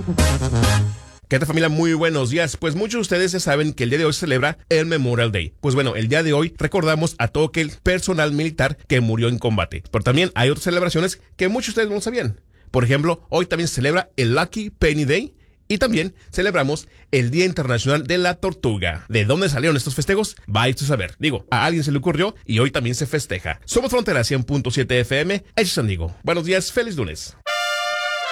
¿Qué tal, familia? Muy buenos días. Pues muchos de ustedes ya saben que el día de hoy se celebra el Memorial Day. Pues bueno, el día de hoy recordamos a todo aquel personal militar que murió en combate. Pero también hay otras celebraciones que muchos de ustedes no sabían. Por ejemplo, hoy también se celebra el Lucky Penny Day y también celebramos el Día Internacional de la Tortuga. ¿De dónde salieron estos festejos? Vais a saber. Digo, a alguien se le ocurrió y hoy también se festeja. Somos Frontera 100.7 FM, hecho San Diego. Buenos días, feliz lunes.